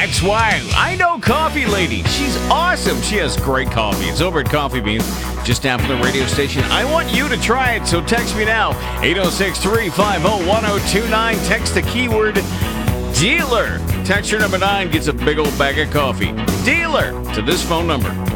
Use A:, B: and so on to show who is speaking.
A: That's why I know Coffee Lady. She's awesome. She has great coffee. It's over at Coffee Beans, just down from the radio station. I want you to try it, so text me now. 806-350-1029. Text the keyword dealer. Texture number 9 gets a big old bag of coffee. Dealer to this phone number.